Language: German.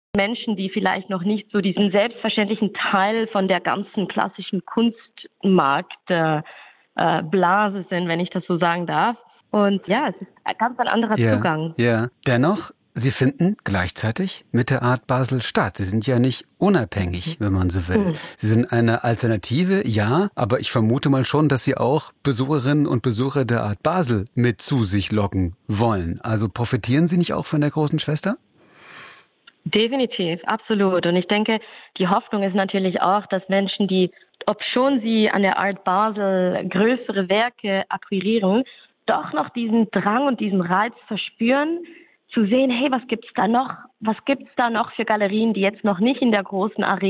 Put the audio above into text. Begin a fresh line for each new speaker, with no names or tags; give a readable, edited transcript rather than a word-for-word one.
Menschen, die vielleicht noch nicht so diesen selbstverständlichen Teil von der ganzen klassischen Kunstmarktblase sind, wenn ich das so sagen darf. Und ja, es ist ganz ein anderer Zugang.
Ja. Dennoch, Sie finden gleichzeitig mit der Art Basel statt. Sie sind ja nicht unabhängig, wenn man so will. Sie sind eine Alternative, ja, aber ich vermute mal schon, dass Sie auch Besucherinnen und Besucher der Art Basel mit zu sich locken wollen. Also profitieren Sie nicht auch von der großen Schwester?
Definitiv, absolut. Und ich denke, die Hoffnung ist natürlich auch, dass Menschen, die, obschon sie an der Art Basel größere Werke akquirieren, doch noch diesen Drang und diesen Reiz verspüren, zu sehen, hey, was gibt's da noch? Was gibt's da noch für Galerien, die jetzt noch nicht in der großen Arena